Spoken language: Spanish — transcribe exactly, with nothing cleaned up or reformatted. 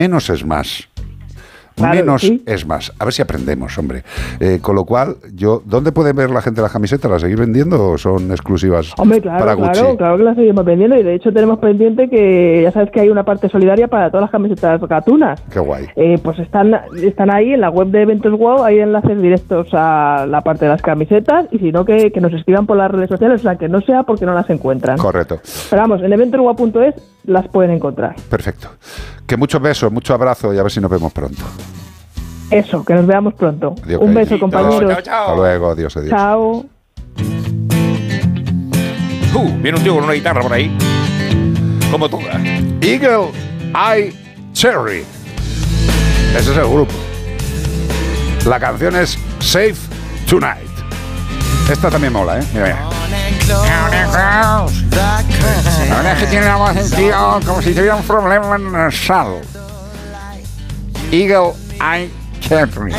menos es más. Claro, Menos sí. es más. A ver si aprendemos, hombre. Eh, con lo cual, yo, ¿dónde puede ver la gente las camisetas? ¿Las seguís vendiendo o son exclusivas Hombre, claro, para Gucci? claro, claro que las seguimos vendiendo y de hecho tenemos pendiente que ya sabes que hay una parte solidaria para todas las camisetas gatunas. Qué guay. Eh, pues están están ahí en la web de Eventos Wow, hay enlaces directos a la parte de las camisetas y si no que, que nos escriban por las redes sociales, o sea, que no sea porque no las encuentran. Correcto. Pero vamos, en eventos wow punto es las pueden encontrar. Perfecto. Que muchos besos, mucho abrazo y a ver si nos vemos pronto. Eso, que nos veamos pronto. Adiós, Un beso, cariñito. compañeros. Chao, chao. Hasta luego, adiós, adiós. Chao. Uh, viene un tío con una guitarra por ahí. Como tú. Eagle Eye Cherry. Ese es el grupo. La canción es Safe Tonight. Esta también mola, ¿eh? Mira, mira. Ahora es que tiene la voz del tío como si tuviera un problema nasal. Eagle Eye Cherry.